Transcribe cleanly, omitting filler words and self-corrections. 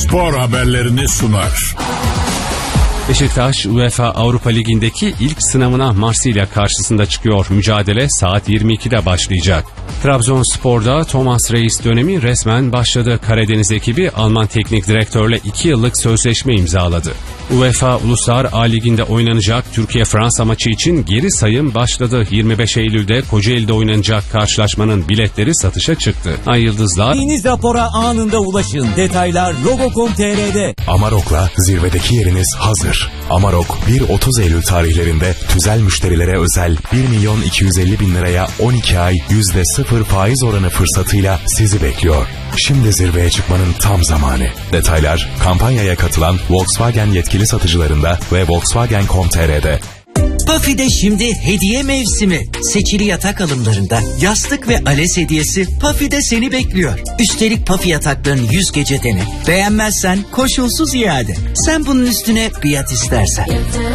spor haberlerini sunar. Beşiktaş, UEFA Avrupa Ligi'ndeki ilk sınavına Marsilya karşısında çıkıyor. Mücadele saat 22'de başlayacak. Trabzonspor'da Thomas Reis dönemi resmen başladı. Karadeniz ekibi Alman teknik direktörle 2 yıllık sözleşme imzaladı. UEFA Uluslar A Ligi'nde oynanacak Türkiye-Fransa maçı için geri sayım başladı. 25 Eylül'de Kocaeli'de oynanacak karşılaşmanın biletleri satışa çıktı. Ay Yıldızlar... Deniz rapora anında ulaşın. Detaylar Logo.com.tr'de. Amarok'la zirvedeki yeriniz hazır. Amarok 1-30 Eylül tarihlerinde tüzel müşterilere özel 1.250.000 liraya 12 ay %0 faiz oranı fırsatıyla sizi bekliyor. Şimdi zirveye çıkmanın tam zamanı. Detaylar kampanyaya katılan Volkswagen yetkili satıcılarında ve Volkswagen.com.tr'de. Puffy'de şimdi hediye mevsimi. Seçili yatak alımlarında yastık ve ALES hediyesi Puffy'de seni bekliyor. Üstelik Puffy yataklarını 100 gece dene. Beğenmezsen koşulsuz iade. Sen bunun üstüne fiyat istersen.